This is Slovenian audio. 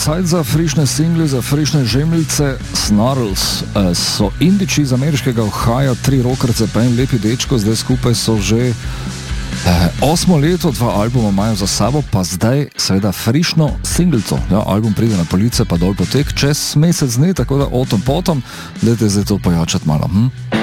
cajt za frišne single, za frišne žemljice. Snarls so indiči iz ameriškega Ohio, 3 rockerce pa en lepi dečko, zdaj skupaj so že 8 leto, 2 albuma imajo za sabo, pa zdaj seveda frišno singlico. Ja, album pride na police, pa dol potek čez mesec dni, tako da o tom potom, dajte zdaj to pojačati malo.